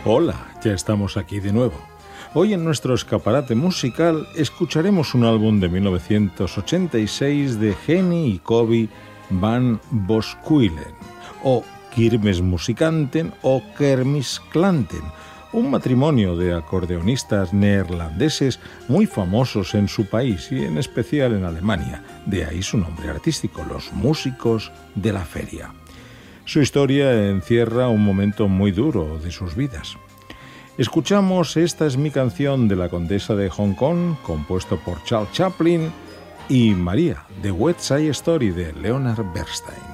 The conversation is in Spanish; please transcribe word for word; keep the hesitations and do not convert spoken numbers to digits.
Hola, ya estamos aquí de nuevo. Hoy en nuestro escaparate musical escucharemos un álbum de mil novecientos ochenta y seis de Henny y Kobi van Boskuilen, o Kirmesmusikanten o Kermisklanten, un matrimonio de acordeonistas neerlandeses muy famosos en su país y en especial en Alemania, de ahí su nombre artístico, los músicos de la feria. Su historia encierra un momento muy duro de sus vidas. Escuchamos Esta es mi canción de la Condesa de Hong Kong, compuesto por Charles Chaplin, y María, de West Side Story de Leonard Bernstein.